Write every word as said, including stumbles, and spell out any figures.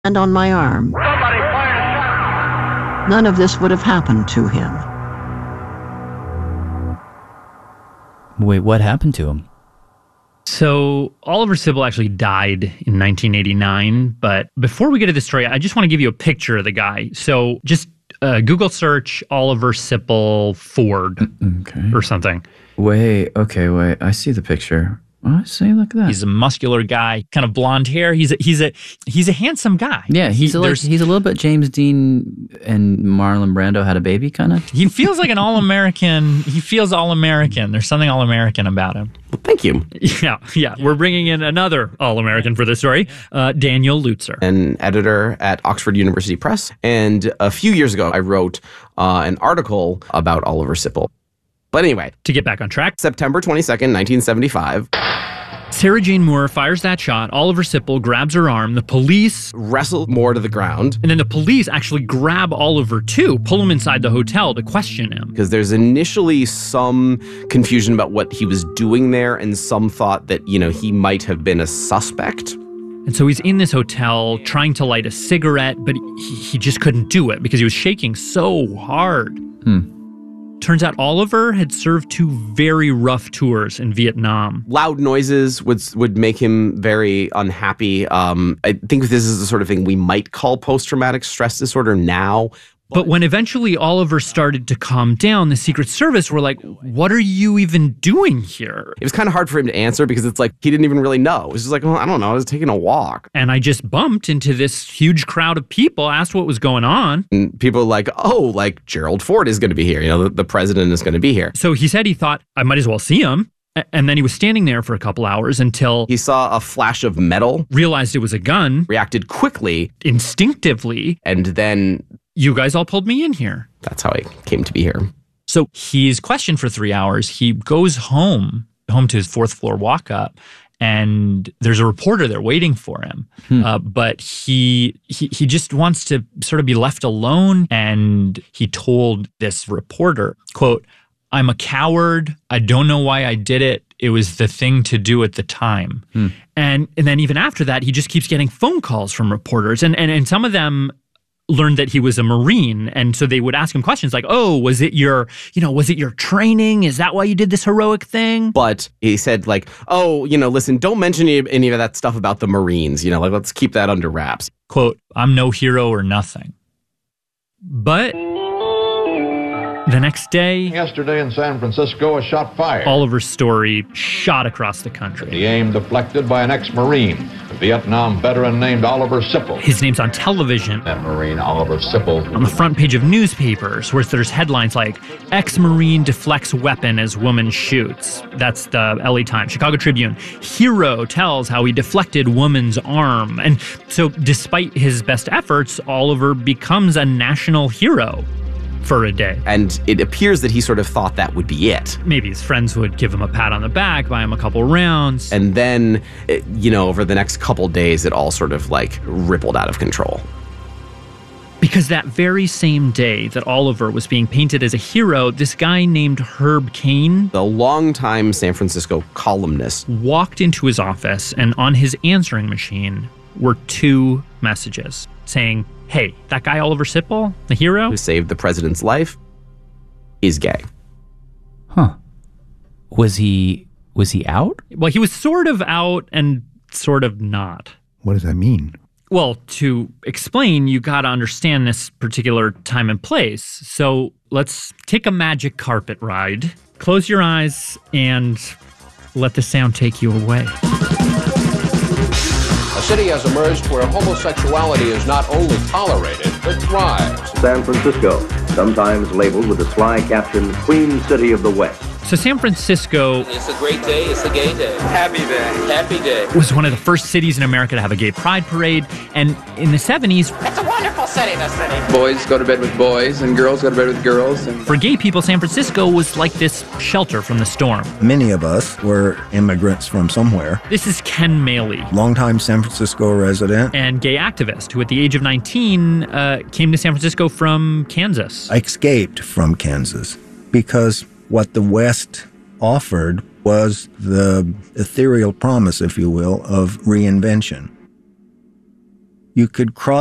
and on my arm. None of this would have happened to him. Wait, what happened to him? So Oliver Sibble actually died in nineteen eighty-nine, but before we get to the story, I just want to give you a picture of the guy. So just uh, Google search Oliver Sibble Ford okay. or something. Wait, okay, wait. I see the picture. I see, look at that. He's a muscular guy, kind of blonde hair. He's a, he's a he's a handsome guy. Yeah, he's he, a, like, he's a little bit James Dean and Marlon Brando had a baby, kind of. He feels like an all-American. He feels all-American. There's something all-American about him. Well, thank you. Yeah, yeah. We're bringing in another all-American for this story, uh, Daniel Lutzer. An editor at Oxford University Press. And a few years ago, I wrote uh, an article about Oliver Sibble. But anyway. To get back on track. September twenty-second, nineteen seventy-five. Sarah Jane Moore fires that shot. Oliver Sibble grabs her arm. The police wrestle Moore to the ground. And then the police actually grab Oliver too, pull him inside the hotel to question him. Because there's initially some confusion about what he was doing there, and some thought that, you know, he might have been a suspect. And so he's in this hotel trying to light a cigarette, but he, he just couldn't do it because he was shaking so hard. Hmm. Turns out Oliver had served two very rough tours in Vietnam. Loud noises would would make him very unhappy. Um, I think this is the sort of thing we might call post-traumatic stress disorder now. But when eventually Oliver started to calm down, the Secret Service were like, what are you even doing here? It was kind of hard for him to answer because it's like he didn't even really know. It was just like, well, I don't know. I was taking a walk. And I just bumped into this huge crowd of people, asked what was going on. And people were like, oh, like Gerald Ford is going to be here. You know, the, the president is going to be here. So he said he thought, I might as well see him. And then he was standing there for a couple hours until he saw a flash of metal, realized it was a gun, reacted quickly, instinctively, and then you guys all pulled me in here. That's how I came to be here. So he's questioned for three hours. He goes home, home to his fourth floor walk up, and there's a reporter there waiting for him. Hmm. Uh, but he, he he just wants to sort of be left alone. And he told this reporter, quote, I'm a coward. I don't know why I did it. It was the thing to do at the time. Hmm. And and then even after that, he just keeps getting phone calls from reporters. And, and, and some of them learned that he was a Marine. And so they would ask him questions like, oh, was it your, you know, was it your training? Is that why you did this heroic thing? But he said like, oh, you know, listen, don't mention any, any of that stuff about the Marines. You know, like, let's keep that under wraps. Quote, I'm no hero or nothing. But the next day, yesterday in San Francisco, a shot fired. Oliver's story shot across the country. The aim deflected by an ex-Marine, a Vietnam veteran named Oliver Sibble. His name's on television. That Marine, Oliver Sibble. On the front page of newspapers, where there's headlines like, ex-Marine deflects weapon as woman shoots. That's the L A Times. Chicago Tribune. Hero tells how he deflected woman's arm. And so despite his best efforts, Oliver becomes a national hero. For a day. And it appears that he sort of thought that would be it. Maybe his friends would give him a pat on the back, buy him a couple rounds. And then, it, you know, over the next couple days, it all sort of like rippled out of control. Because that very same day that Oliver was being painted as a hero, this guy named Herb Caen, the longtime San Francisco columnist, walked into his office, and on his answering machine were two messages saying, hey, that guy Oliver Sibble, the hero who saved the president's life, is gay. Huh. Was he was he out? Well, he was sort of out and sort of not. What does that mean? Well, to explain, you got to understand this particular time and place. So let's take a magic carpet ride. Close your eyes and let the sound take you away. A city has emerged where homosexuality is not only tolerated, but thrives. San Francisco, sometimes labeled with the sly caption, Queen City of the West. So San Francisco... It's a great day. It's a gay day. Happy day. Happy day. Was one of the first cities in America to have a gay pride parade. And in the seventies... It's a wonderful city, this city. Boys go to bed with boys and girls go to bed with girls. And for gay people, San Francisco was like this shelter from the storm. Many of us were immigrants from somewhere. This is Ken Maley. Longtime San Francisco resident. And gay activist who at the age of nineteen uh, came to San Francisco from Kansas. I escaped from Kansas because what the West offered was the ethereal promise, if you will, of reinvention. you could cross